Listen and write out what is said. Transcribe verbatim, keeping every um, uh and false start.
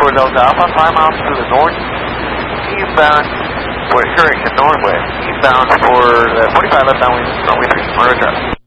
for Delta Alpha, five miles to the north, eastbound for Hurricane Northwest, eastbound for the forty-five left downwind, runway three, on return.